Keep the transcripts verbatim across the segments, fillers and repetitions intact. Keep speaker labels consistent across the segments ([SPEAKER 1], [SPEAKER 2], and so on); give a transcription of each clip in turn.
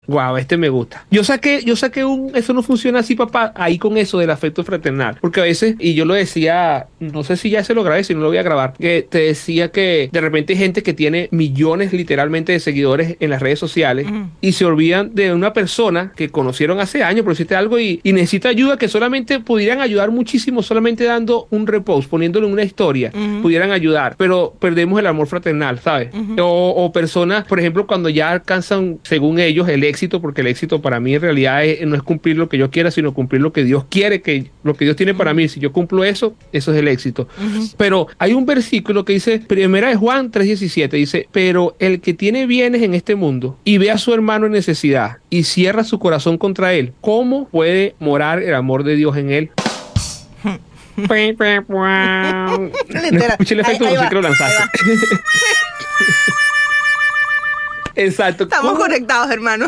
[SPEAKER 1] Wow, este me gusta. Yo saqué, yo saqué un, eso no funciona así, papá, ahí con eso del afecto fraternal. Porque a veces, y yo lo decía, no sé si ya se lo grabé, si no lo voy a grabar, que te decía que de repente hay gente que tiene millones literalmente de seguidores en las redes sociales uh-huh. y se olvidan de una persona que conocieron hace años, por decirte algo, y, y necesita ayuda, que solamente pudieran ayudar muchísimo, solamente dando un repost, poniéndole una historia, uh-huh. pudieran ayudar, pero perdemos el amor fraternal, ¿sabes? Uh-huh. O, o personas, por ejemplo, cuando ya alcanzan, según ellos, el éxito, porque el éxito para mí en realidad es, no es cumplir lo que yo quiera, sino cumplir lo que Dios quiere, que lo que Dios tiene uh-huh. para mí. Si yo cumplo eso, eso es el éxito. Uh-huh. Pero hay un versículo que dice, primera de Juan tres diecisiete, dice, pero el que tiene bienes en este mundo y ve a su hermano en necesidad y cierra su corazón contra él, ¿cómo puede morar el amor de Dios en él? No escuché el efecto, no sé que lo lanzaste. Exacto.
[SPEAKER 2] Estamos ¿Cómo? conectados, hermano.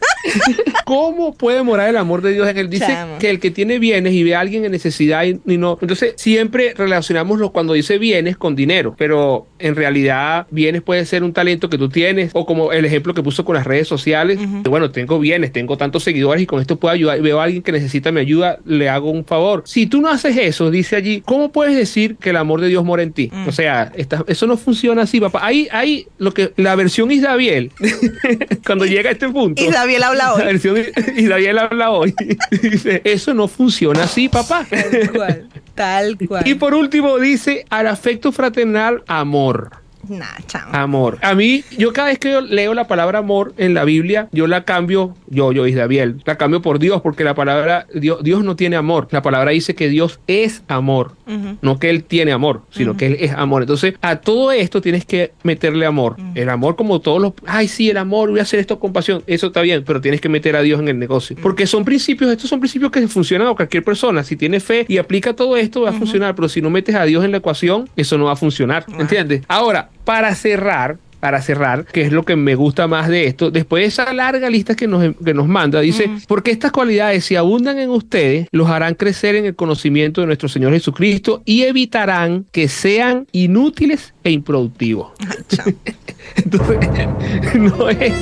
[SPEAKER 1] ¿Cómo puede morar el amor de Dios en él? Dice Chamo. que el que tiene bienes y ve a alguien en necesidad y, y no. Entonces, siempre relacionamos lo, cuando dice bienes con dinero, pero en realidad bienes puede ser un talento que tú tienes, o como el ejemplo que puso con las redes sociales. Uh-huh. Bueno, tengo bienes, tengo tantos seguidores y con esto puedo ayudar. Veo a alguien que necesita mi ayuda, le hago un favor. Si tú no haces eso, dice allí, ¿cómo puedes decir que el amor de Dios mora en ti? Uh-huh. O sea, esta, eso no funciona así, papá. Ahí, ahí, lo que la versión Isdaviel, cuando llega a este punto.
[SPEAKER 2] Isdaviel habla hoy.
[SPEAKER 1] La versión Isdaviel habla hoy. Dice, eso no funciona así, papá.
[SPEAKER 2] Tal cual, tal cual.
[SPEAKER 1] Y por último dice, al afecto fraternal, amor.
[SPEAKER 2] Nah, chamo.
[SPEAKER 1] Amor. A mí, yo cada vez que yo leo la palabra amor en la Biblia, yo la cambio, yo, yo, Isdaviel, la cambio por Dios, porque la palabra, Dios, Dios no tiene amor. La palabra dice que Dios es amor. Uh-huh. No que Él tiene amor, sino uh-huh. que Él es amor. Entonces, a todo esto tienes que meterle amor. Uh-huh. El amor como todos los, ay, sí, el amor, voy a hacer esto con pasión. Eso está bien, pero tienes que meter a Dios en el negocio. Uh-huh. Porque son principios, estos son principios que funcionan a cualquier persona. Si tiene fe y aplica todo esto, va a uh-huh. funcionar. Pero si no metes a Dios en la ecuación, eso no va a funcionar. Uh-huh. ¿Entiendes? Ahora, para cerrar, para cerrar, que es lo que me gusta más de esto, después de esa larga lista que nos, que nos manda, dice, uh-huh. porque estas cualidades, si abundan en ustedes, los harán crecer en el conocimiento de nuestro Señor Jesucristo y evitarán que sean inútiles e improductivos. Entonces, no es...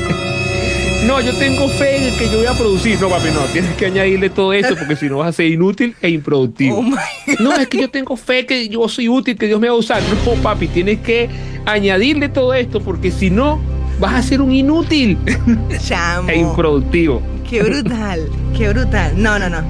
[SPEAKER 1] No, yo tengo fe en que yo voy a producir. No, papi, no, tienes que añadirle todo eso porque si no vas a ser inútil e improductivo. Oh no, es que yo tengo fe que yo soy útil, que Dios me va a usar. No, papi, tienes que añadirle todo esto porque si no, vas a ser un inútil
[SPEAKER 2] Chamo.
[SPEAKER 1] e improductivo.
[SPEAKER 2] Qué brutal, qué brutal. No, no, no.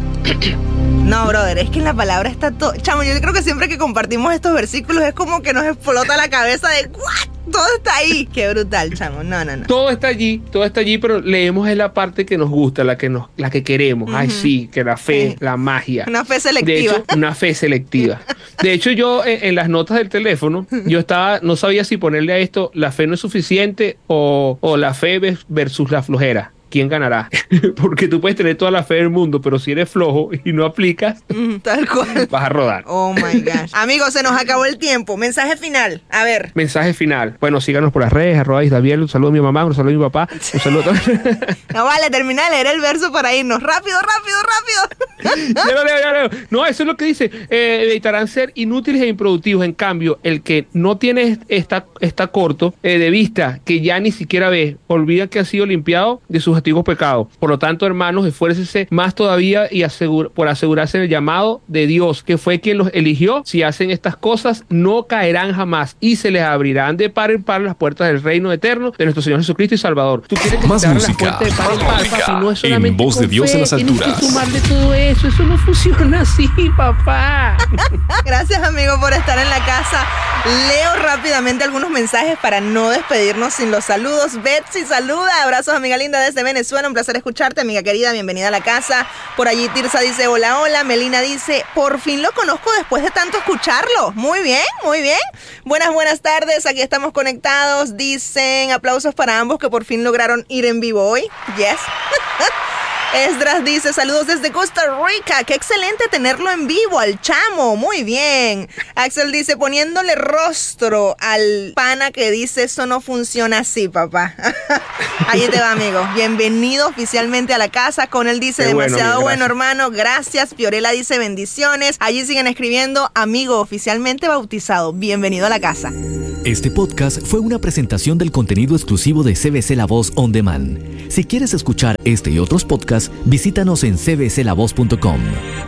[SPEAKER 2] No, brother, es que en la palabra está todo. Chamo, yo creo que siempre que compartimos estos versículos es como que nos explota la cabeza de ¿what? Todo está ahí. Qué brutal, chamo. No, no, no.
[SPEAKER 1] Todo está allí, todo está allí, pero leemos en la parte que nos gusta, la que nos, la que queremos. Uh-huh. Ay, sí, que la fe, sí. la magia.
[SPEAKER 2] Una fe selectiva.
[SPEAKER 1] De hecho, una fe selectiva. De hecho, yo en, en las notas del teléfono, yo estaba, no sabía si ponerle a esto la fe no es suficiente o, o la fe versus la flojera. ¿Quién ganará? Porque tú puedes tener toda la fe del mundo, pero si eres flojo y no aplicas,
[SPEAKER 2] mm, tal cual,
[SPEAKER 1] vas a rodar.
[SPEAKER 2] Oh my gosh. Amigos, se nos acabó el tiempo. Mensaje final. A ver.
[SPEAKER 1] Mensaje final. Bueno, síganos por las redes, arroba Isdaviel. Un saludo a mi mamá, un saludo a mi papá. Un saludo a todos.
[SPEAKER 2] No vale, termina de leer el verso para irnos. Rápido, rápido, rápido.
[SPEAKER 1] Ya lo leo, ya lo leo. No, eso es lo que dice. Eh, evitarán ser inútiles e improductivos. En cambio, el que no tiene está, está corto eh, de vista, que ya ni siquiera ve, olvida que ha sido limpiado de sus antiguos pecados. Por lo tanto, hermanos, esfuércense más todavía y asegura, por asegurarse del llamado de Dios, que fue quien los eligió. Si hacen estas cosas, no caerán jamás y se les abrirán de par en par las puertas del reino eterno de nuestro Señor Jesucristo y Salvador. Tú quieres que
[SPEAKER 3] más
[SPEAKER 1] te
[SPEAKER 3] música,
[SPEAKER 1] las puertas de par en par, papi, no es solamente
[SPEAKER 3] en voz de Dios
[SPEAKER 1] fe,
[SPEAKER 3] en las alturas.
[SPEAKER 1] Tienes que sumarle todo eso. Eso no funciona así, papá.
[SPEAKER 2] Gracias, amigo, por estar en la casa. Leo rápidamente algunos mensajes para no despedirnos sin los saludos. Betsy saluda. Abrazos, amiga linda, desde Venezuela. Un placer escucharte, amiga querida. Bienvenida a la casa. Por allí Tirsa dice hola, hola. Melina dice, por fin lo conozco después de tanto escucharlo. Muy bien, muy bien. Buenas, buenas tardes. Aquí estamos conectados. Dicen aplausos para ambos que por fin lograron ir en vivo hoy. Yes. Esdras dice, saludos desde Costa Rica, qué excelente tenerlo en vivo, al chamo, muy bien. Axel dice, poniéndole rostro al pana que dice, eso no funciona así, papá. Ahí te va, amigo. Bienvenido oficialmente a la casa. Con él dice, qué demasiado bueno, bueno, hermano, gracias. Fiorella dice, bendiciones. Allí siguen escribiendo, amigo oficialmente bautizado, bienvenido a la casa.
[SPEAKER 3] Este podcast fue una presentación del contenido exclusivo de C B C La Voz On Demand. Si quieres escuchar este y otros podcasts, visítanos en c b c la voz punto com.